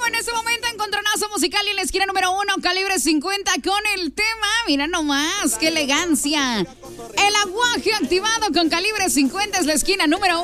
en este momento encontronazo musical y en la esquina número 1, Calibre 50 con el tema, mira nomás, qué elegancia. El aguaje activado con Calibre 50 es la esquina número